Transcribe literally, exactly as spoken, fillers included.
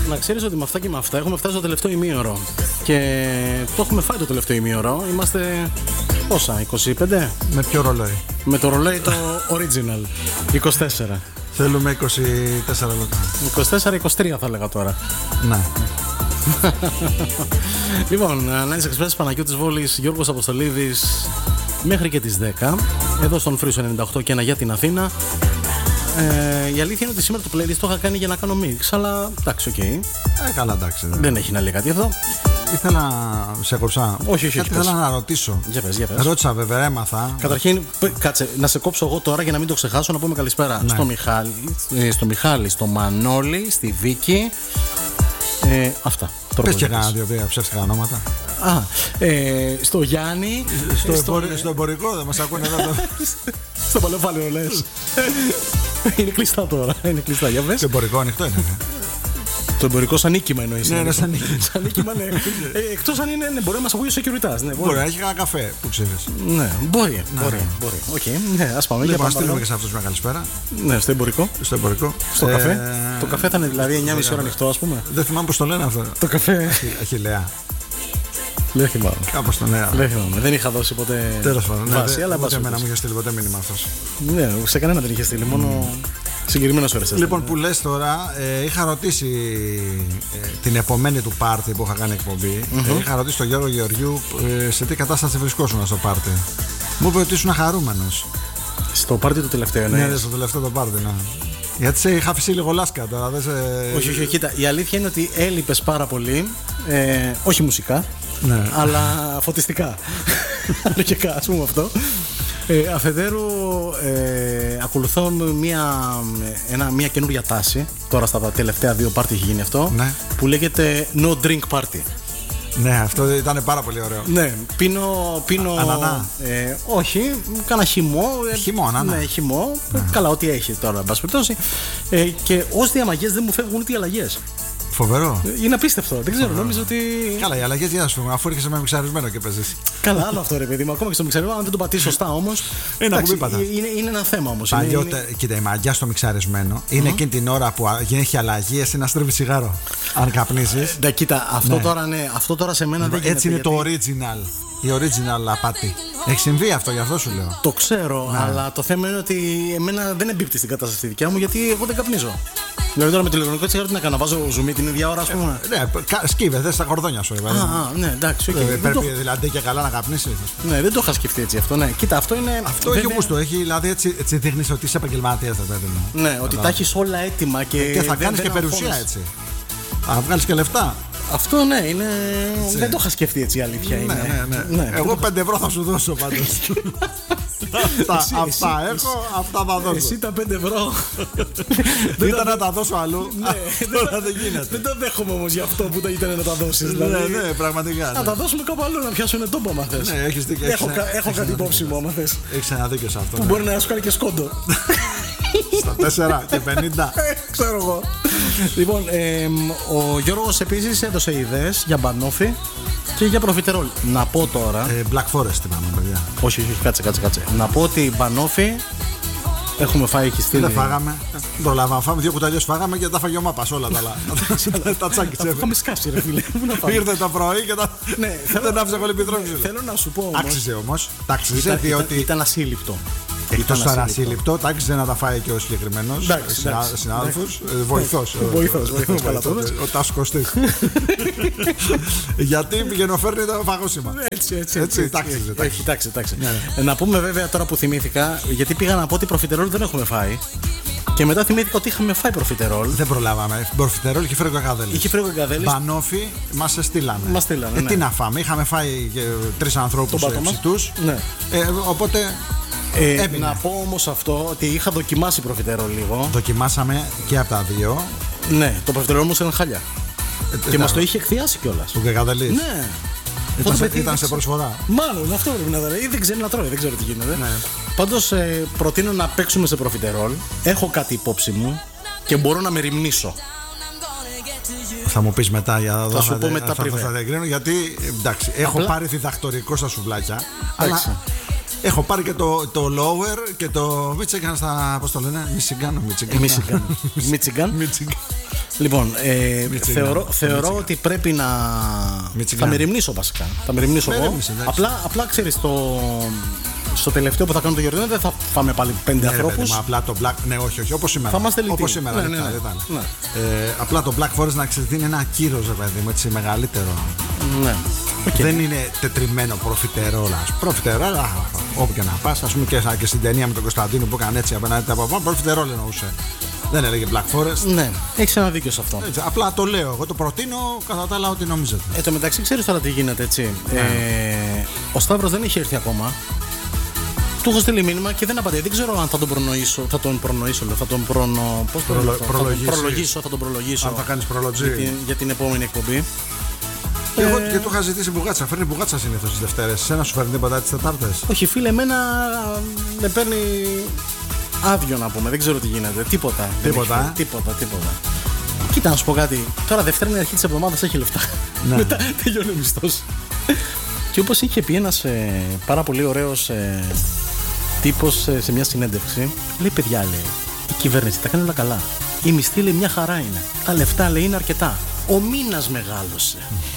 Να ξέρεις ότι με αυτά και με αυτά έχουμε φτάσει στο τελευταίο ημίωρο. Και το έχουμε φάει το τελευταίο ημίωρο. Είμαστε πόσα, είκοσι πέντε? Με ποιο ρολόι? Με το ρολόι το original, είκοσι τέσσερα. Θέλουμε είκοσι τέσσερα λεπτά. είκοσι τέσσερα είκοσι τρία θα έλεγα τώρα. Ναι. Λοιπόν, Nice Express, Παναγιώτης Βόλης, Γιώργος Αποστολίδης, μέχρι και τις δέκα. Εδώ στον Φρύσο ενενήντα οκτώ και ένα για την Αθήνα. Ε, η αλήθεια είναι ότι σήμερα το playlist το είχα κάνει για να κάνω mix, αλλά εντάξει, οκ. Okay. Ε, καλά, εντάξει. Δεν, δεν έχει να λέει κάτι εδώ. Ήθελα να σε κόψα. Όχι, όχι. Κάτι ήθελα να ρωτήσω. Για πες, για πες. Ρώτησα βέβαια, έμαθα. Καταρχήν, κάτσε, να σε κόψω εγώ τώρα για να μην το ξεχάσω, να πούμε καλησπέρα. Ναι. Στο Μιχάλη, στο Μιχάλη, στο Μανώλη, στη Βίκη. Ε, αυτά. Πες και κάνα δύο ψεύτικα ονόματα. Α, ε, στο Γιάννη. Στο, στο, εμπορικό, στο εμπορικό δεν μας ακούνε εδώ. Το... στο Παλαιοφάλαιο λες. Είναι κλειστά τώρα. Είναι κλειστά, για πες. Το εμπορικό ανοιχτό είναι. Το εμπορικό σαν νίκημα εννοείς. Ναι, ναι, σαν νίκημα. Σαν νίκημα, ναι. ε, εκτός αν είναι, ναι, μπορεί να μας ακούει ο securitas. Ναι, μπορεί να έχει ένα καφέ που ξέρεις. Ναι, μπορεί. Ναι, μπορεί, μπορεί. Okay, ναι, ας πάμε. Λοιπόν, ας στείλουμε και σε αυτούς μια καλησπέρα. Ναι, στο εμπορικό. Στο εμπορικό. Στο ε... καφέ. Το καφέ θα είναι δηλαδή εννιά και μισή ώρα ανοιχτό, ας πούμε. Δεν θυμάμαι πώς το λένε αυτό. Το καφέ. Αχιλλέα. Δεν θυμάμαι. Κάπως το νέο. Δεν θυμάμαι. Δεν είχα δώσει ποτέ βάση, ναι, αλλά ούτε εμένα μου είχε στείλει ποτέ μήνυμα αυτός. Ναι, σε κανένα δεν είχε στείλει, μόνο συγκεκριμένες ώρες. Λοιπόν, που λες τώρα, ε, είχα ρωτήσει ε, την επομένη του πάρτι που είχα κάνει εκπομπή. Mm-hmm. Ε, είχα ρωτήσει τον Γιώργο Γεωργιού ε, σε τι κατάσταση βρισκόσουν στο πάρτι. Μου είπε ότι ήσουν χαρούμενος. Στο πάρτι το τελευταίο, ναι. Ναι, στο τελευταίο το πάρτι, ναι. Γιατί σε είχα αφήσει λίγο λάσκα τώρα. Δεν σε... Όχι, όχι, κοίτα. Η αλήθεια είναι ότι έλειπες πάρα πολύ. Ε, όχι μουσικά, ναι, αλλά φωτιστικά. Αρχικά, ας πούμε αυτό. Ε, αφετέρου, ε, ακολουθώ μια, ένα, μια καινούργια τάση. Τώρα στα τελευταία δύο πάρτι έχει γίνει αυτό. Ναι. Που λέγεται No Drink Party. Ναι, αυτό ήταν πάρα πολύ ωραίο. Ναι, πίνω. πίνω ανανά. Ε, όχι, κάνα χυμό. Χυμό, ανανά. Ναι, χυμό. Ναι. Καλά, ό,τι έχει τώρα, εν πάση περιπτώσει. Ε, και ως διαμαγές δεν μου φεύγουν ούτε οι αλλαγές. Φοβερό. Είναι απίστευτο. Δεν ξέρω, νόμιζα ότι. Καλά, οι αλλαγές για να σου πούμε, αφού έρχεσαι με μιξαρισμένο και παίζεις. Καλά, άλλο αυτό ρε παιδί μου. Ακόμα και στο μιξαρισμένο, αν δεν το πατήσει σωστά όμως. Ένα κουμπί πατά. Είναι, είναι ένα θέμα όμως. Παλιότερα, είναι... κοίτα, η μαγιά στο μιξαρισμένο είναι mm-hmm. εκείνη την ώρα που έχει αλλαγή, εσύ να στρίβεις τσιγάρο. Αν καπνίσεις. Ναι, κοίτα, αυτό, ναι. Τώρα, ναι, αυτό τώρα σε μένα δεν γίνεται. Έτσι είναι γιατί... το original. Η original απάτη. Έχει συμβεί αυτό, γι' αυτό σου λέω. Το ξέρω, ναι. Αλλά το θέμα είναι ότι εμένα δεν εμπίπτει στην κατάσταση δικιά μου γιατί εγώ δεν καπνίζω. Δηλαδή τώρα με τηλεφωνικό τσιγάρο τι να κάνω, να βάζω ζουμί την ίδια ώρα, α πούμε. Ε, ναι, σκύβεται στα κορδόνια σου, βέβαια. Α, α, ναι, εντάξει, okay. ε, Πρέπει το... δηλαδή και καλά να καπνίσεις. Ναι, δεν το είχα σκεφτεί έτσι αυτό, ναι. Κοίτα, αυτό είναι. Αυτό έχει γούστο, έχει δηλαδή έτσι, έτσι δείχνει ότι είσαι επαγγελματίας, παιδί μου. Ναι, ότι τα έχει όλα έτοιμα και. Και θα κάνει και περιουσία έτσι. Θα βγάλει και λεφτά. Αυτό ναι, είναι. Έτσι. Δεν το είχα σκεφτεί έτσι η αλήθεια. Ναι, είναι. Ναι, ναι. Ναι. Εγώ πέντε ευρώ θα σου δώσω πάντως. Αυτά, εσύ, αυτά εσύ, έχω, αυτά θα δώσω. Εσύ τα πέντε ευρώ. Ήταν να τα δώσω αλλού. Ναι, τώρα δεν γίνεται. Δεν το δέχομαι όμως για αυτό που ήταν να τα δώσεις. Ναι, ναι, πραγματικά. Να τα δώσουμε κάπου αλλού να πιάσουν τόπο, άμα θες. Ναι, έχεις δίκιο. Έχω κάτι υπόψη μου, άμα θες. Έχεις ένα δίκιο σε αυτό. Που μπορεί να σου κάνει και σκόντο. Στα τέσσερα και πενήντα. Ξέρω εγώ. Λοιπόν, ο Γιώργος επίσης έδωσε ιδέες για μπανόφι και για προφιτερόλ. Να πω τώρα. Ε, Black Forest είπαμε, παιδιά. Όχι, όχι, κάτσε, κάτσε, κάτσε. Να πω ότι μπανόφι έχουμε φάει, έχει στείλει. Δεν φάγαμε. Προλάβαμε. Φάμε δύο κουταλιές, φάγαμε και τα φάγε ο Μάπας όλα τα άλλα. Τα τσάκισε. Είχαμε σκάσει, ρε φίλε. Ήρθε το πρωί και τα. Δεν άφησε κολυμπητρόφιλο. Θέλω να σου πω. Άξιζε όμως. Τάξιζε διότι. Ήταν ασύλληπτο. Εκτός τώρα ασύλληπτο, τάξιζε να τα φάει και ο συγκεκριμένος συνάδελφος. Βοηθός. Βοηθός, βοηθός. Ο Τάσος Κωστής. Γιατί πηγαινοφέρνει τα φαγόσιμα. Έτσι, έτσι. Έτσι, τάξιζε. Έχει τάξει, τάξει. Να πούμε βέβαια τώρα που θυμήθηκα, γιατί πήγα να πω ότι προφιτερόλ δεν έχουμε φάει. Και μετά θυμήθηκα ότι είχαμε φάει προφιτερόλ. Δεν προλάβαμε. Προφιτερόλ και φρέγκο καδέλης. Είχε φρέγκο καδέλης. Μπανόφι μας στείλανε. Μας στείλανε. Ε, ναι. Τι να φάμε. Είχαμε φάει τρεις ανθρώπους ψητούς. Ναι. Ε, οπότε. Ε, να πω όμως αυτό ότι είχα δοκιμάσει προφιτερόλ λίγο. Δοκιμάσαμε και από τα δύο. Ναι, το προφιτερόλ όμως ήταν χαλιά. Ε, και μας το είχε εκθιάσει κιόλας. Του Κεκαδελής. Ναι. Ήταν, σε, ήταν σε προσφορά. Μάλλον αυτό πρέπει να δει. Ή δεν ξέρει να τρώει, δεν ξέρω τι γίνεται. Ναι. Πάντως ε, προτείνω να παίξουμε σε προφιτερόλ. Έχω κάτι υπόψη μου και μπορώ να με ρημνήσω. Θα μου πεις μετά για να δω. Θα σου πω μετά πριν. Θα διακρίνω γιατί εντάξει, έχω Απλά... πάρει διδακτορικό στα σουβλάκια. Αλλά έχω πάρει και το, το lower και το Michigan στα. Πώς το λένε, Michigan. Michigan. Michigan. Michigan. Λοιπόν, ε, θεωρώ, θεωρώ ότι πρέπει να. Θα μεριμνήσω βασικά. Θα μεριμνήσω εγώ. Απλά, απλά ξέρεις, το... στο τελευταίο που θα κάνω το γιορτινό δεν θα φάμε πάλι πέντε ναι, ανθρώπους. Απλά το Black. Ναι, όχι, όχι. Όπως σήμερα. Θα είμαστε λιτοί. Όπως σήμερα. Ναι, ναι, ναι. Ναι. Ε, απλά το Black Forest να ξεδίνει ένα κύρος, παιδί μου, έτσι μεγαλύτερο. Ναι. Okay. Δεν είναι τετριμένο προφιτερόλα. Προφιτερόλα, όπου και να πας. Ας πούμε και, και στην ταινία με τον Κωνσταντίνο που έκανε έτσι απέναντι από πάνω. Προφιτερόλα εννοούσε. Δεν έλεγε Black Forest. Ναι, έχεις ένα δίκιο σε αυτό. Έτσι, απλά το λέω. Εγώ το προτείνω κατά τα άλλα ό,τι νομίζετε. Εν τω μεταξύ, ξέρεις τώρα τι γίνεται, έτσι. Ναι. Ε, ο Σταύρος δεν έχει έρθει ακόμα. Του έχω στείλει μήνυμα και δεν απαντάει. Δεν ξέρω αν θα τον προνοήσω. Θα τον προνοήσω, θα τον προνο... Πώς το Προλο... θα τον προλογίσω. Θα τον προλογίσω. Αν θα κάνεις προλογή. Για την, για την επόμενη εκπομπή. Και εγώ και του είχα ζητήσει μπουγάτσα. Φέρνει μπουγάτσα συνήθως τις Δευτέρες. Σένα σου φέρνει τίποτα τις Τετάρτες? Όχι, φίλε, εμένα με παίρνει άδειο να πούμε. Δεν ξέρω τι γίνεται. Τίποτα. Τίποτα. Τίποτα, τίποτα. Κοίτα να σου πω κάτι. Τώρα Δευτέρα είναι αρχή της εβδομάδας, έχει λεφτά. Ναι. Μετά τελειώνει ο μισθός. Και όπως είχε πει ένας ε, πάρα πολύ ωραίος ε, τύπος ε, σε μια συνέντευξη, λέει: παιδιά, λέει, η κυβέρνηση τα κάνει όλα καλά. Η μισθή, λέει, μια χαρά είναι. Τα λεφτά, λέει, είναι αρκετά. Ο μήνας μεγάλωσε.